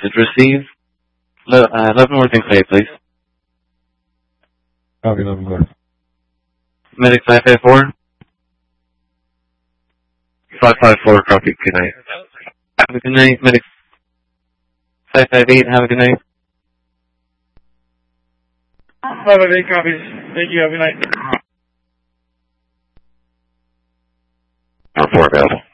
Message received. Leavenworth and Clay, please. Copy, Leavenworth. Medic 554. 554, copy. Good night. Have a good night. Medic 558, have a good night. 558 copies. Thank you. Have a good night. Report available.